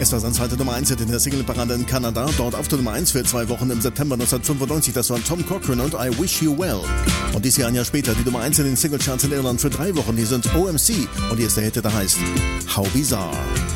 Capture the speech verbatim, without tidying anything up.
Es war sein zweiter Nummer eins Hit in der Singleparade in Kanada, dort auf der Nummer eins für zwei Wochen im September neunzehnhundertfünfundneunzig. Das war Tom Cochrane und I Wish You Well. Und dies Jahr ein Jahr später die Nummer eins in den Singlecharts in Irland für drei Wochen. Die sind O M C und hier ist der Hit, der heißt How Bizarre.